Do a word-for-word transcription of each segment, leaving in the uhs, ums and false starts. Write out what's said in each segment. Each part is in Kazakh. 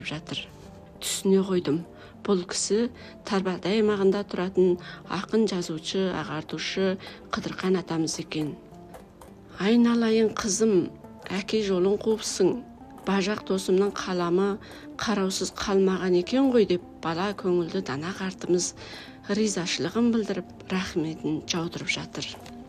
жатыр. Түсіне қойдым. Бұл кісі Тарбағатай аймағында тұратын ақын, жазушы, ағартушы Қыдырхан атамыз екен. Айналайын қызым, әке жолын қуыпсың. Бажақ досымның қаламы қараусыз қалмаған екен ғой деп бала көңілді дана қартымыз ризашылығын білдіріп, рахметін жаудырып жатыр.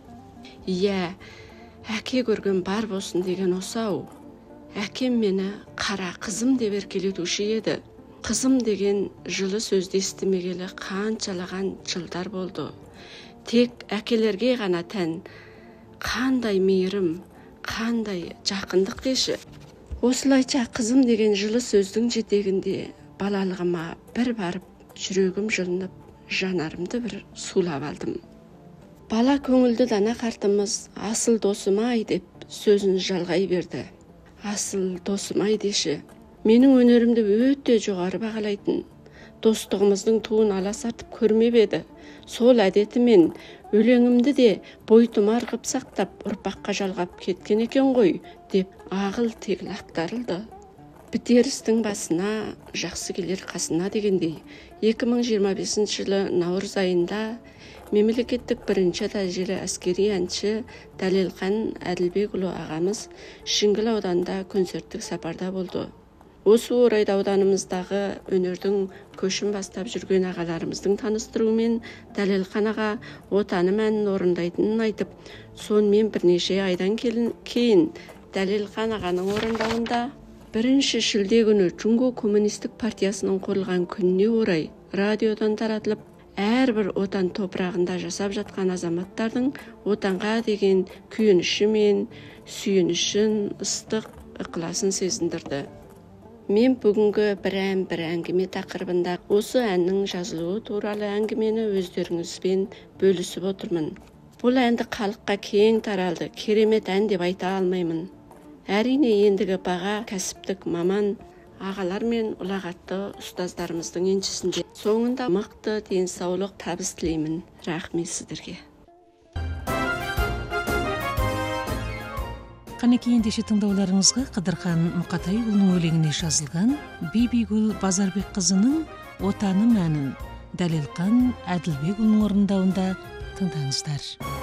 Иә, әке көрген бар болсын деген осы-ау. Әкем мені қара қызым деп еркелетуші еді. Қызым деген жылы сөзді естімегелі қаншалаған жылдар болды. Тек әкелерге ғана тән. Қандай мейірім, қандай жақындық деші. Осылайша қызым деген жылы сөздің жетегінде балалығыма бір барып, жүрегім жылынып, жанарымды бір сулап алдым. Бала көңілді дана қартымыз асыл досым-ай деп сөзін жалғай берді. Асыл досым-ай деші. Менің өнерімді өте жоғары бағалайтын, достығымыздың туын аласартып көрмеп еді. Сол әдетімен өлеңімді де бойтұмар қып сақтап, ұрпаққа жалғап кеткен екен ғой, деп ағыл тегіл ақтарылды. Бітер істің басына, жақсы келер қасына дегендей, екі мың жиырма бесінші жылы наурыз айында мемлекеттік бірінші дәрежелі әскери әнші Дәлелхан Әділбекұлы ағамыз Шіңгіл ауданында концерттік сапарда болды. Осы орайда ауданымыздағы өнердің көшін бастап жүрген ағаларымыздың таныстыруымен Дәлелхан аға отаным әнін орындайтынын айтып, сонымен бірнеше айдан кейін Дәлелхан ағаның орындауында бірінші шілде күні Джунго коммунистік партиясының құрылған күніне орай радиодан таратылып, әрбір отан топырағында жасап жатқан азаматтардың отанға деген күйініші мен сүйінішін, ыстық ықыласын сезіндірді. Мен бүгінгі бір ән бір әңгіме тақырыбында осы әннің жазылуы туралы әңгімені өздеріңізбен бөлісіп отырмын. Бұл әнді халыққа кең таралды, керемет ән деп айта алмаймын. Әрине ендігі баға кәсіптік маман ағалар мен ұлағатты ұстаздарымыздың еншісінде. Соңында мықты денсаулық, табыс тілеймін. Рахмет сіздерге. Қанекей ендеше тыңдауларыңызға Қыдырхан Мұқатайұлының өлеңіне жазылған Бибигүл Базарбекқызының «Отаным» әнін Дәлелхан Әділбекұлының орындауында тыңдаңыздар.